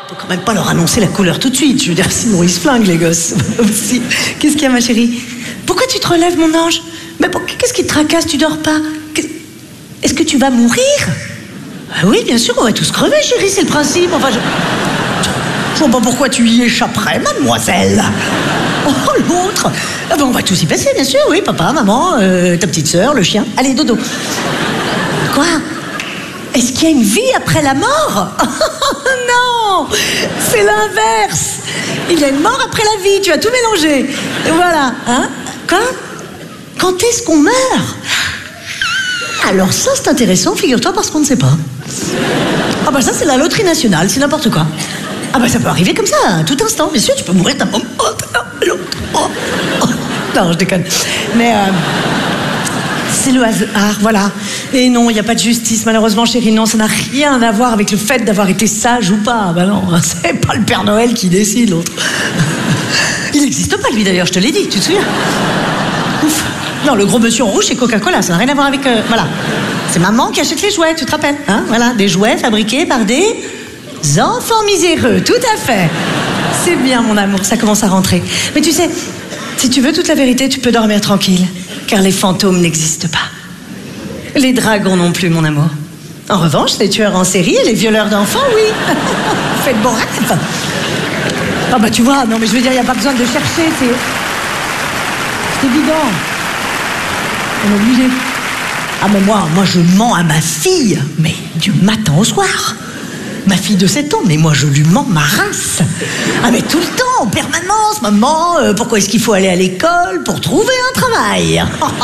Faut quand même pas leur annoncer la couleur tout de suite. Je veux dire, sinon ils se flinguent, les gosses. Aussi. Qu'est-ce qu'il y a, ma chérie? Pourquoi tu te relèves, mon ange? Mais qu'est-ce qui te tracasse? Tu dors pas? Est-ce que tu vas mourir? Ah oui, bien sûr, on va tous crever, chérie, c'est le principe. Enfin, je vois pas pourquoi tu y échapperais, mademoiselle. Oh, l'autre. Ah ben, on va tous y passer, bien sûr, oui, papa, maman, ta petite sœur, le chien. Allez, dodo. Quoi? Est-ce qu'il y a une vie après la mort? Non, c'est l'inverse. Il y a une mort après la vie, tu as tout mélangé. Et voilà, hein? Quoi? Quand est-ce qu'on meurt? Alors ça, c'est intéressant, figure-toi, parce qu'on ne sait pas. Ah bah ça, c'est la loterie nationale, c'est n'importe quoi. Ah bah ça peut arriver comme ça, à tout instant, bien sûr, tu peux mourir d'un moment à l'autre. Non, je déconne. Mais c'est le hasard, voilà. Et non, il n'y a pas de justice, malheureusement, chérie, non, ça n'a rien à voir avec le fait d'avoir été sage ou pas. Bah non, c'est pas le Père Noël qui décide, l'autre. Il n'existe pas, lui, d'ailleurs, je te l'ai dit, tu te souviens? Ouf. Non, le gros monsieur en rouge, c'est Coca-Cola, ça n'a rien à voir avec... voilà. C'est maman qui achète les jouets, tu te rappelles, hein? Voilà, des jouets fabriqués par des enfants miséreux, tout à fait. C'est bien, mon amour, ça commence à rentrer. Mais tu sais, si tu veux toute la vérité, tu peux dormir tranquille, car les fantômes n'existent pas. Les dragons non plus, mon amour. En revanche, les tueurs en série et les violeurs d'enfants, oui. Faites bon rêve. Ah bah tu vois, non mais je veux dire, il n'y a pas besoin de chercher, c'est évident. On est obligé. Ah mais moi je mens à ma fille, mais du matin au soir. Ma fille de 7 ans, mais moi je lui mens ma race. Ah mais tout le temps, en permanence, maman, pourquoi est-ce qu'il faut aller à l'école pour trouver un travail?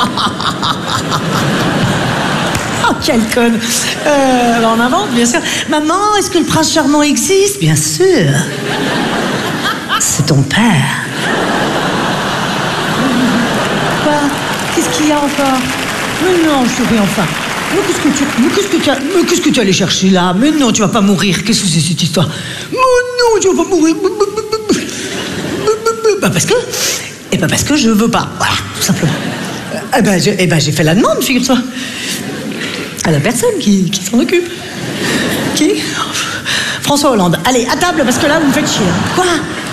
Oh, quelle conne. Alors on invente, bien sûr. Maman, est-ce que le prince charmant existe? Bien sûr. C'est ton père. Quoi? Qu'est-ce qu'il y a encore? Mais non, chérie, enfin. Mais qu'est-ce que tu allais chercher là? Mais non, tu vas pas mourir. Qu'est-ce que c'est cette histoire? Mais non, tu vas pas mourir. Bah parce que... Eh ben parce que je veux pas. Voilà, tout simplement. Eh ben j'ai fait la demande, figure-toi. À la personne qui s'en occupe. Qui? François Hollande. Allez, à table, parce que là, vous me faites chier. Quoi?